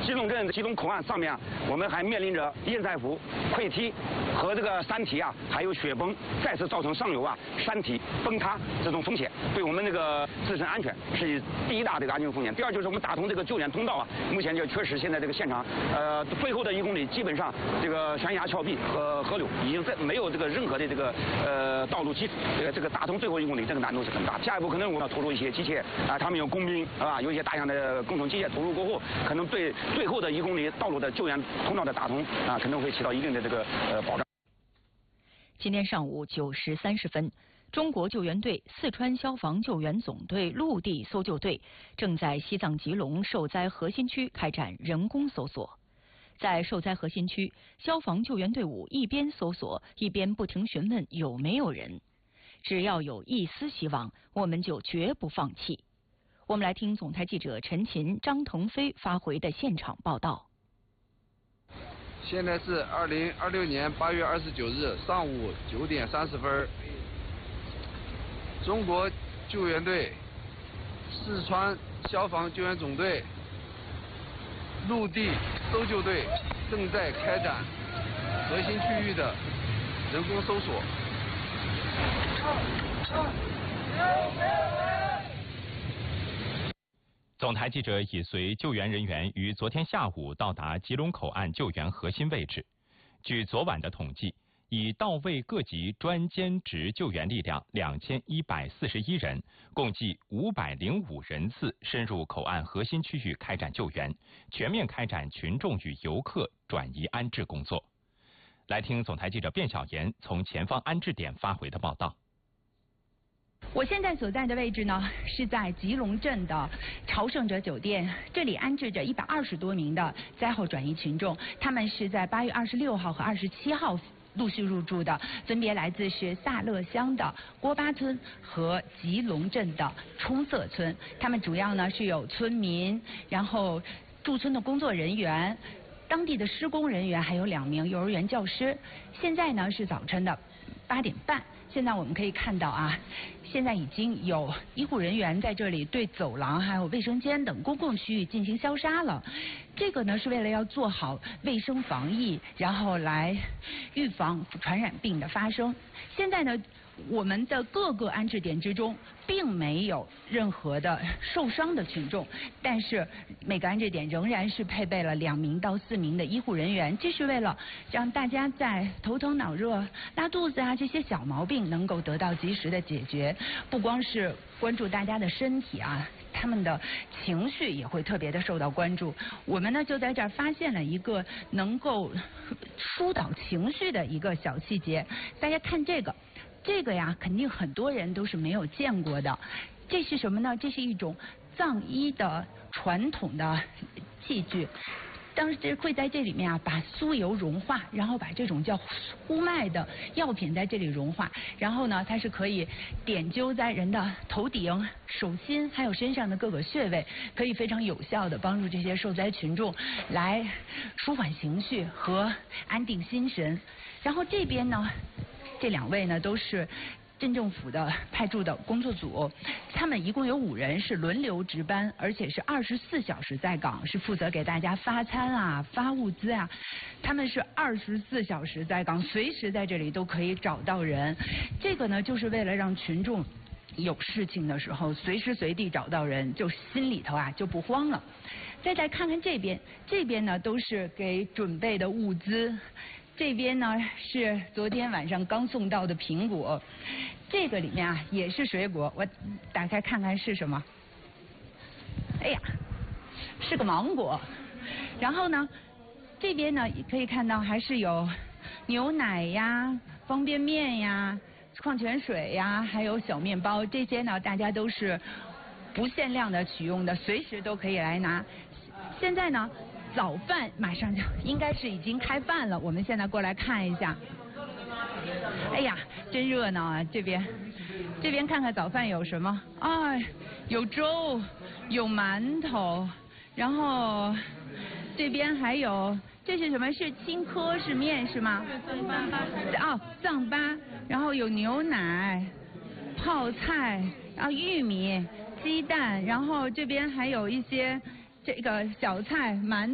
吉隆镇吉隆口岸上面啊，我们还面临着堰塞湖溃堤和这个山体啊，还有雪崩再次造成上游啊山体崩塌这种风险，对我们这个自身安全是第一大这个安全风险。第二就是我们打通这个救援通道啊，目前就确实现在这个现场最后的1公里基本上这个悬崖峭壁和河流已经没有这个任何的这个道路基础，这个打通最后1公里这个难度是很大。下一步可能我们要投入一些机械啊，他们有工兵啊，有一些大量的工程机械投入过后，可能对最后的1公里道路的救援通道的打通啊，可能会起到一定的这个保障。 今天上午9时30分，中国救援队四川消防救援总队陆地搜救队正在西藏吉隆受灾核心区开展人工搜索。在受灾核心区，消防救援队伍一边搜索，一边不停询问有没有人。只要有一丝希望，我们就绝不放弃。我们来听总台记者陈琴、张腾飞发回的现场报道。 现在是2026年8月29日上午9点30分，中国救援队四川消防救援总队陆地搜救队正在开展核心区域的人工搜索。 总台记者已随救援人员于昨天下午到达吉隆口岸救援核心位置。据昨晚的统计，已到位各级专兼职救援力量2141人，共计505人次深入口岸核心区域开展救援，全面开展群众与游客转移安置工作。来听总台记者卞晓妍从前方安置点发回的报道。 我现在所在的位置呢，是在吉隆镇的朝圣者酒店，这里安置着120多名的灾后转移群众，他们是在8月26号和27号陆续入住的，分别来自是萨勒乡的郭巴村和吉隆镇的冲色村。他们主要呢是有村民，然后驻村的工作人员、当地的施工人员，还有2名幼儿园教师。现在呢是早晨的8点半。现在我们可以看到啊，现在已经有医护人员在这里对走廊还有卫生间等公共区域进行消杀了。这个呢是为了要做好卫生防疫，然后来预防传染病的发生。现在呢，我们的各个安置点之中并没有任何的受伤的群众，但是每个安置点仍然是配备了2名到4名的医护人员，这是为了让大家在头疼脑热、拉肚子啊这些小毛病能够得到及时的解决。不光是关注大家的身体啊，他们的情绪也会特别的受到关注。我们呢就在这儿发现了一个能够疏导情绪的一个小细节，大家看这个呀，肯定很多人都是没有见过的。这是什么呢？这是一种藏医的传统的器具。当时会在这里面啊，把酥油融化，然后把这种叫呼麦的药品在这里融化，然后呢，它是可以点灸在人的头顶、手心还有身上的各个穴位，可以非常有效的帮助这些受灾群众来舒缓情绪和安定心神。然后这边呢，这2位呢都是镇政府的派驻的工作组，他们一共有5人是轮流值班，而且是24小时在岗，是负责给大家发餐啊、发物资啊。他们是24小时在岗，随时在这里都可以找到人。这个呢，就是为了让群众有事情的时候随时随地找到人，就心里头啊就不慌了。再看看这边，这边呢都是给准备的物资。这边呢是昨天晚上刚送到的苹果，这个里面啊也是水果，我打开看看是什么。哎呀，是个芒果。然后呢，这边呢也可以看到还是有牛奶呀、方便面呀、矿泉水呀，还有小面包，这些呢大家都是不限量的取用的，随时都可以来拿。现在呢，早饭马上就应该是已经开饭了，我们现在过来看一下。哎呀，真热闹啊！这边看看早饭有什么？哎，有粥，有馒头，然后这边还有，这是什么？是青稞是面是吗？哦，藏粑，然后有牛奶、泡菜，然后玉米、鸡蛋，然后这边还有一些这个小菜、馒头。